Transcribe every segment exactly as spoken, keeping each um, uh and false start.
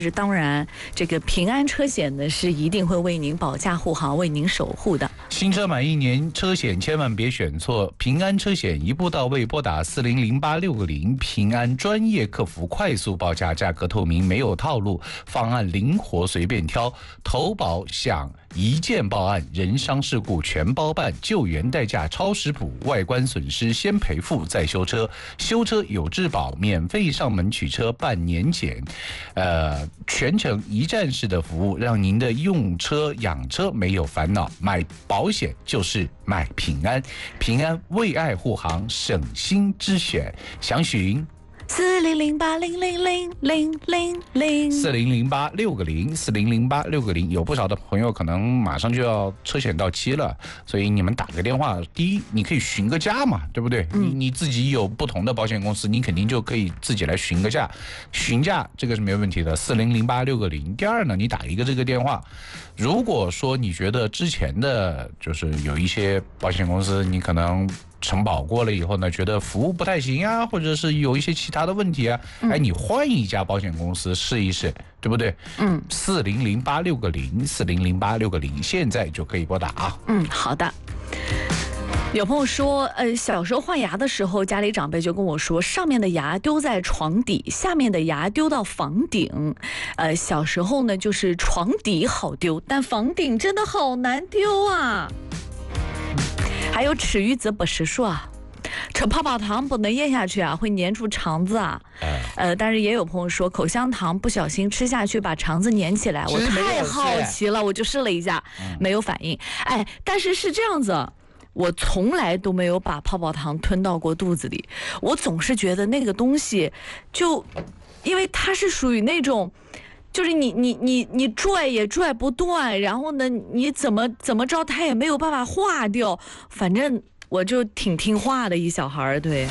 当然，这个平安车险呢是一定会为您保驾护航，为您守护的。 新车满一年，车险千万别选错。平安车险一步到位，拨打四零零八六个零，平安专业客服快速报价，价格透明，没有套路，方案灵活随便挑，投保享一键报案，人伤事故全包办，救援代驾超时补，外观损失先赔付再修车，修车有质保，免费上门取车办年检，呃，全程一站式的服务，让您的用车养车没有烦恼。买保险就是买平安，平安为爱护航，省心之选，详询四零零八零零零零零零四零零八六个零四零零八六个零。有不少的朋友可能马上就要车险到期了，所以你们打个电话，第一你可以询个价嘛，对不对？嗯、你你自己有不同的保险公司，你肯定就可以自己来询个价，询价这个是没有问题的。四零零八六个零。第二呢，你打一个这个电话，如果说你觉得之前的就是有一些保险公司，你可能承保过了以后呢，觉得服务不太行啊，或者是有一些其他的问题啊，嗯、哎，你换一家保险公司试一试，对不对？嗯，四零零八六个零，四零零八六个零，现在就可以拨打啊。 嗯，好的。有朋友说，呃，小时候换牙的时候，家里长辈就跟我说，上面的牙丢在床底，下面的牙丢到房顶。呃，小时候呢，就是床底好丢，但房顶真的好难丢啊。还有齿愈则不识数啊，吃泡泡糖不能咽下去啊，会粘住肠子啊。呃，但是也有朋友说，口香糖不小心吃下去把肠子粘起来，我太好奇了，我就试了一下，没有反应。哎，但是是这样子，我从来都没有把泡泡糖吞到过肚子里，我总是觉得那个东西就，因为它是属于那种。就是你你你你拽也拽不断，然后呢，你怎么怎么着，它也没有办法化掉。反正我就挺听话的一小孩儿，对。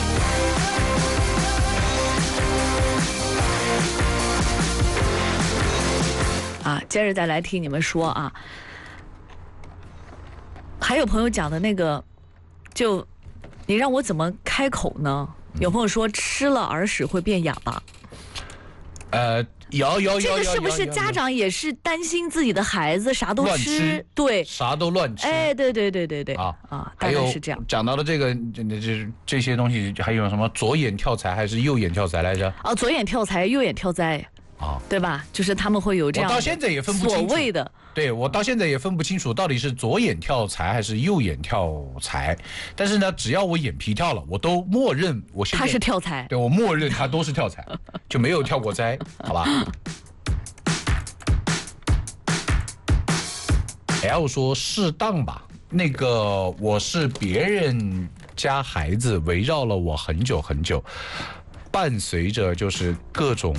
啊，接着再来听你们说啊。还有朋友讲的那个，就你让我怎么开口呢？有朋友说吃了耳屎会变哑巴。 呃。有有有， 这个是不是家长也是担心自己的孩子啥都吃？对， 啥都乱吃。 哎，对对对对对啊啊，大概是这样。 讲到了这个，这这这些东西，还有什么左眼跳财还是右眼跳财来着？ 哦，左眼跳财，右眼跳灾。啊，对吧？就是他们会有这样， 我到现在也分不清楚所谓的， 对我到现在也分不清楚到底是左眼跳财还是右眼跳财。但是呢，只要我眼皮跳了，我都默认我现在他是跳财， 对我默认他都是跳财，就没有跳过灾，好吧？L 说适当吧，那个我是别人家孩子，围绕了我很久很久，伴随着就是各种。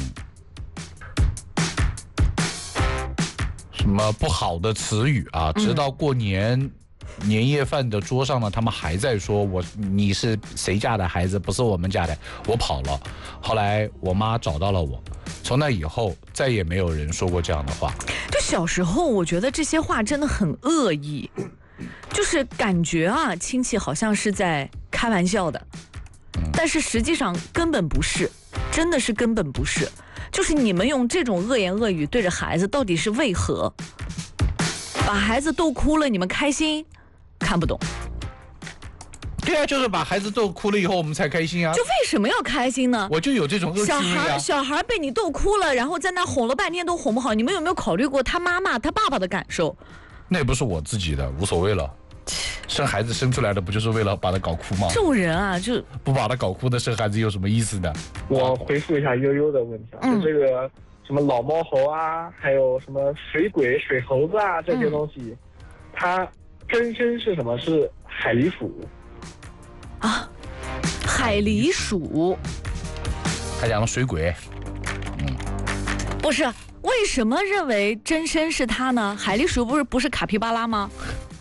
什么不好的词语啊，直到过年、嗯、年夜饭的桌上呢，他们还在说我你是谁家的孩子，不是我们家的，我跑了。后来我妈找到了我，从那以后再也没有人说过这样的话。 就小时候我觉得这些话真的很恶意，就是感觉啊亲戚好像是在开玩笑的，但是实际上根本不是，真的是根本不是。就是你们用这种恶言恶语对着孩子，到底是为何？把孩子逗哭了，你们开心？看不懂。 对啊，就是把孩子逗哭了以后，我们才开心啊。 就为什么要开心呢？ 我就有这种恶趣味啊。 小孩小孩被你逗哭了，然后在那哄了半天都哄不好，你们有没有考虑过他妈妈、他爸爸的感受？ 那也不是我自己的，无所谓了。生孩子生出来的不就是为了把他搞哭吗？ 这种人啊，就不把他搞哭的生孩子有什么意思呢？ 我回复一下悠悠的问题啊，嗯、就这个什么老猫猴啊，还有什么水鬼、水猴子啊这些东西，嗯、它真身是什么？是海狸鼠啊，海狸鼠。 他讲了水鬼， 嗯，不是，为什么认为真身是他呢？海狸鼠不是不是卡皮巴拉吗？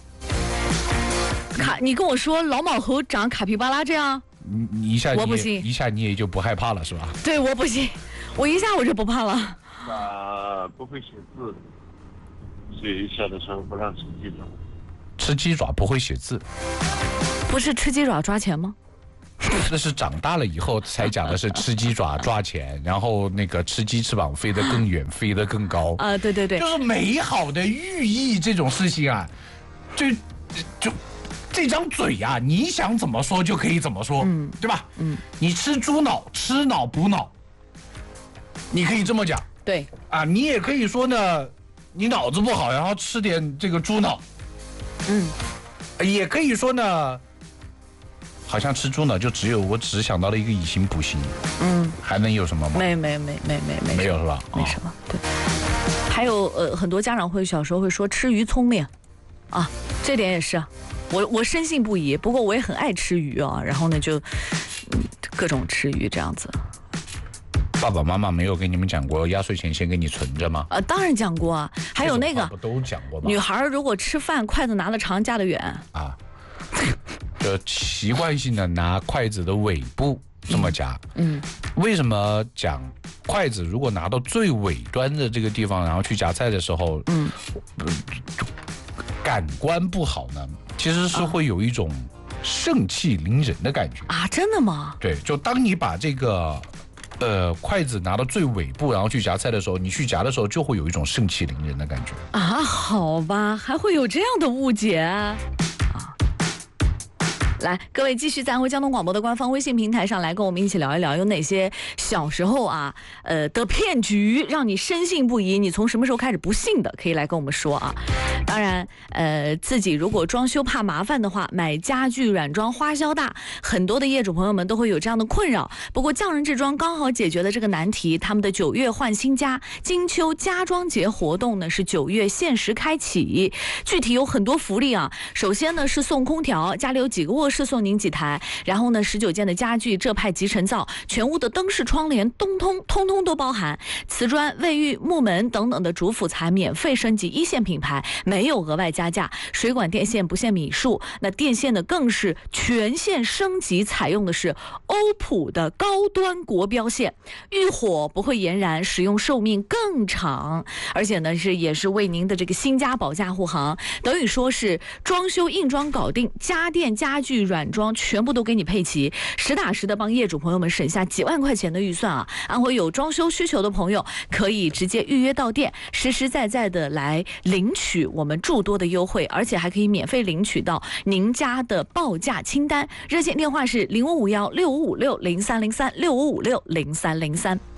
卡，你跟我说老毛猴长卡皮巴拉这样， 你你一下我不信， 一下你也就不害怕了是吧？ 对，我不信，我一下我就不怕了。 啊，不会写字，所以小的时候不让吃鸡爪。 吃鸡爪不会写字， 不是吃鸡爪抓钱吗？ 那是长大了以后才讲的是吃鸡爪抓钱，然后那个吃鸡翅膀飞得更远，飞得更高啊，对对对， 就是美好的寓意这种事情啊，就就这张嘴啊，你想怎么说就可以怎么说，嗯，对吧？嗯，你吃猪脑，吃脑补脑，你可以这么讲， 对啊，你也可以说呢，你脑子不好，然后吃点这个猪脑，嗯，也可以说呢。好像吃猪脑就只有我只想到了一个以形补形，嗯，还能有什么吗？ 没没没没没没没有是吧？ 没什么，对。还有呃，很多家长会小时候会说吃鱼聪明，啊，这点也是，我我深信不疑。不过我也很爱吃鱼啊，然后呢就、嗯、各种吃鱼这样子。 爸爸妈妈没有跟你们讲过压岁钱先给你存着吗？ 呃，当然讲过啊，还有那个不都讲过吗？ 女孩如果吃饭筷子拿得长夹得远啊。就习惯性的拿筷子的尾部这么夹，嗯，为什么讲筷子如果拿到最尾端的这个地方，然后去夹菜的时候，嗯，感官不好呢？其实是会有一种盛气凌人的感觉啊！真的吗？ 对，就当你把这个呃筷子拿到最尾部，然后去夹菜的时候，你去夹的时候就会有一种盛气凌人的感觉啊！好吧，还会有这样的误解啊！来，各位继续在安徽交通广播的官方微信平台上来跟我们一起聊一聊，有哪些小时候啊，呃的骗局让你深信不疑？你从什么时候开始不信的？可以来跟我们说啊。当然，呃，自己如果装修怕麻烦的话，买家具软装花销大，很多的业主朋友们都会有这样的困扰。不过匠人制装刚好解决了这个难题，他们的九月换新家金秋家装节活动呢是九月限时开启，具体有很多福利啊。首先呢是送空调，家里有几个卧室送您几台，然后呢十九件的家具浙派集成灶，全屋的灯饰窗帘通通通通都包含，瓷砖卫浴木门等等的主辅材免费升级一线品牌，没有额外加价，水管电线不限米数，那电线呢更是全线升级，采用的是欧普的高端国标线，遇火不会延燃，使用寿命更长，而且呢是也是为您的这个新家保驾护航，等于说是装修硬装搞定，家电家具软装全部都给你配齐，实打实的帮业主朋友们省下几万块钱的预算啊！安徽有装修需求的朋友可以直接预约到店，实实在在的来领取我们诸多的优惠，而且还可以免费领取到您家的报价清单。热线电话是零五五幺六五五六零三零三六五五六零三零三。